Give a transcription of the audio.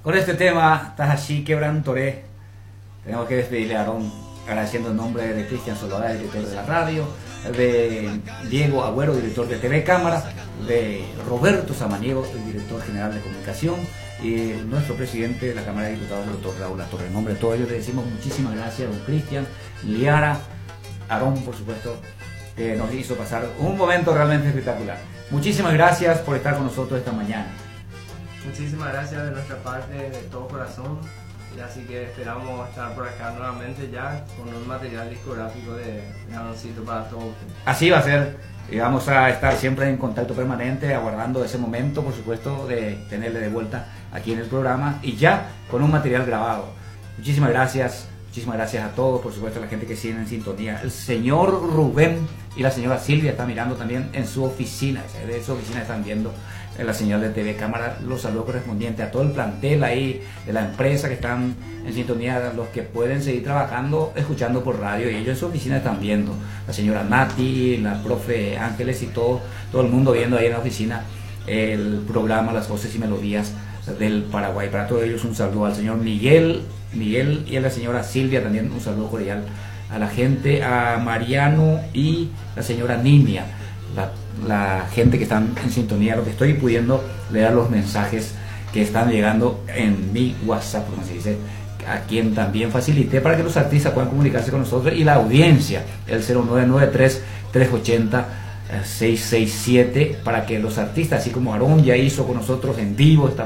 Con este tema, Tahashi Quebrantoré, tenemos que despedirle a Aarón, agradeciendo en nombre de Cristian Solada, director de la radio, de Diego Agüero, director de TV Cámara, de Roberto Samaniego, el director general de comunicación, y nuestro presidente de la Cámara de Diputados, el doctor Raúl Latorre. En nombre de todos ellos le decimos muchísimas gracias a don Cristian, Liara, Aarón, por supuesto, que nos hizo pasar un momento realmente espectacular. Muchísimas gracias por estar con nosotros esta mañana. Muchísimas gracias de nuestra parte, de todo corazón, y así que esperamos estar por acá nuevamente ya con un material discográfico de Aaroncito para todos ustedes. Así va a ser, y vamos a estar siempre en contacto permanente, aguardando ese momento, por supuesto, de tenerle de vuelta aquí en el programa y ya con un material grabado. Muchísimas gracias a todos, por supuesto, a la gente que sigue en sintonía. El señor Rubén y la señora Silvia están mirando también en su oficina, de su oficina están viendo la señal de TV Cámara. Los saludos correspondientes a todo el plantel ahí de la empresa que están en sintonía, los que pueden seguir trabajando, escuchando por radio, y ellos en su oficina están viendo, la señora Nati, la profe Ángeles y todo el mundo viendo ahí en la oficina el programa Las Voces y Melodías del Paraguay. Para todos ellos un saludo, al señor Miguel y a la señora Silvia también un saludo cordial, a la gente, a Mariano y la señora Ninia, la gente que están en sintonía, lo que estoy pudiendo leer los mensajes que están llegando en mi WhatsApp, como se dice, a quien también facilité para que los artistas puedan comunicarse con nosotros, y la audiencia, el 0993-380-667, para que los artistas, así como Aarón ya hizo con nosotros en vivo esta